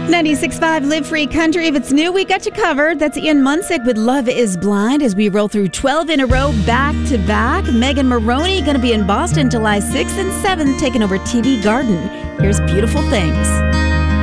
96.5 Live Free Country. If it's new, we got you covered. That's Ian Munsick with Love is Blind as we roll through 12 in a row back to back. Megan Maroney going to be in Boston July 6th and 7th, taking over TD Garden. Here's Beautiful Things.